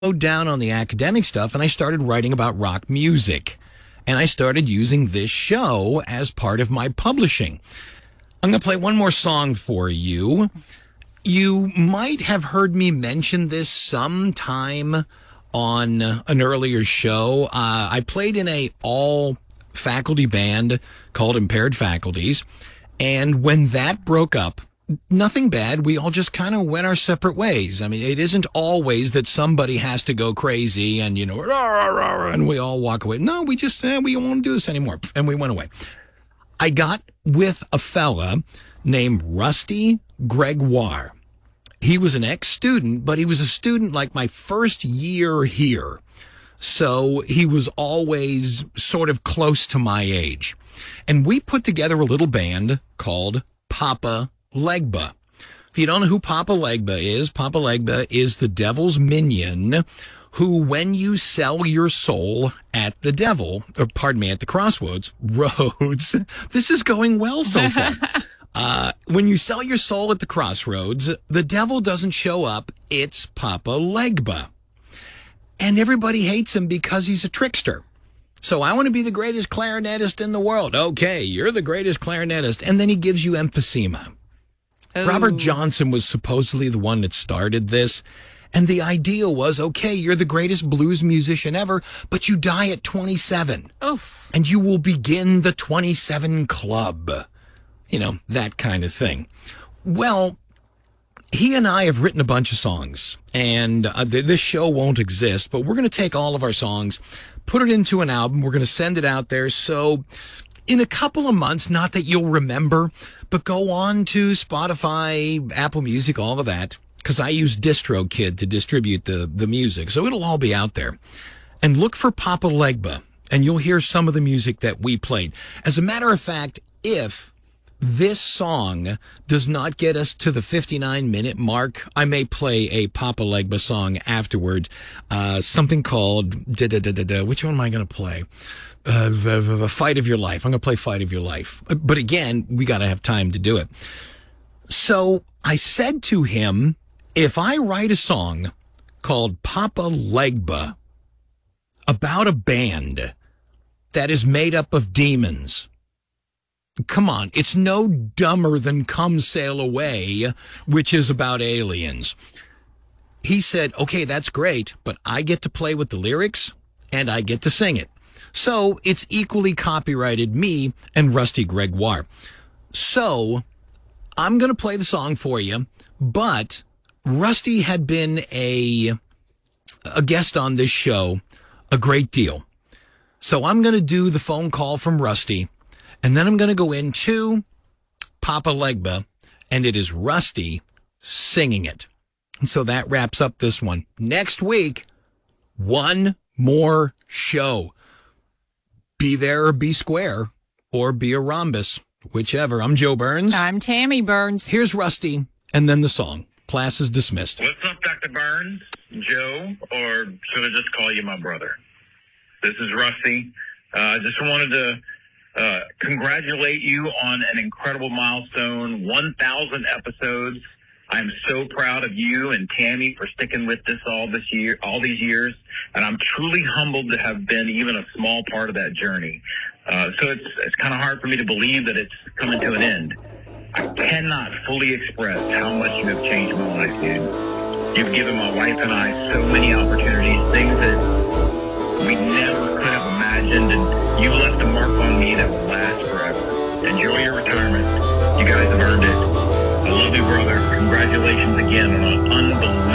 down on the academic stuff and I started writing about rock music. And I started using this show as part of my publishing. I'm going to play one more song for you. You might have heard me mention this sometime on an earlier show. I played in a all-faculty band called Impaired Faculties. And when that broke up, nothing bad. We all just kind of went our separate ways. I mean, it isn't always that somebody has to go crazy and, rah, rah, rah, and we all walk away. No, we just, we don't want to do this anymore. And we went away. I got with a fella named Rusty Gregoire. He was an ex-student, but he was a student like my first year here. So he was always sort of close to my age. And we put together a little band called Papa Legba. If you don't know who Papa Legba is the devil's minion who, when you sell your soul at the crossroads, this is going well so far. When you sell your soul at the crossroads, the devil doesn't show up. It's Papa Legba. And everybody hates him because he's a trickster. So I want to be the greatest clarinetist in the world. Okay, you're the greatest clarinetist. And then he gives you emphysema. Oh. Robert Johnson was supposedly the one that started this. And the idea was, okay, you're the greatest blues musician ever, but you die at 27. Oof. And you will begin the 27 Club. That kind of thing. Well, he and I have written a bunch of songs. And this show won't exist, but we're going to take all of our songs, put it into an album. We're going to send it out there. So in a couple of months, not that you'll remember, but go on to Spotify, Apple Music, all of that, because I use DistroKid to distribute the music. So it'll all be out there. And look for Papa Legba, and you'll hear some of the music that we played. As a matter of fact, if this song does not get us to the 59-minute mark, I may play a Papa Legba song afterwards. Something called, which one am I going to play? Fight of Your Life. I'm going to play Fight of Your Life. But again, we got to have time to do it. So I said to him, if I write a song called Papa Legba about a band that is made up of demons, come on, it's no dumber than Come Sail Away, which is about aliens. He said, okay, that's great, but I get to play with the lyrics and I get to sing it. So it's equally copyrighted, me and Rusty Gregoire. So I'm going to play the song for you, but Rusty had been a guest on this show a great deal. So I'm going to do the phone call from Rusty, and then I'm going to go into Papa Legba, and it is Rusty singing it. And so that wraps up this one. Next week, one more show. Be there or be square, or be a rhombus, whichever. I'm Joe Burns. I'm Tammy Burns. Here's Rusty, and then the song. Class is dismissed. What's up, Dr. Burns? Joe, or should I just call you my brother? This is Rusty. Just wanted to congratulate you on an incredible milestone, 1,000 episodes. I'm so proud of you and Tammy for sticking with this all these years, and I'm truly humbled to have been even a small part of that journey. So it's kind of hard for me to believe that it's coming to an end. I cannot fully express how much you have changed my life, dude. You've given my wife and I so many opportunities, things that we never could have imagined, and you left a mark on me that will last forever. Enjoy your retirement. You guys have earned it. I love you, brother. Congratulations again on an